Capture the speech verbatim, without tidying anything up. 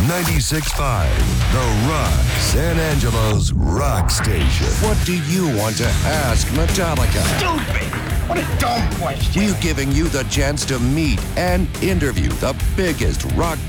ninety-six point five, The Rock, San Angelo's rock station. What do you want to ask Metallica? Stupid! What a dumb question. We're giving you the chance to meet and interview the biggest rock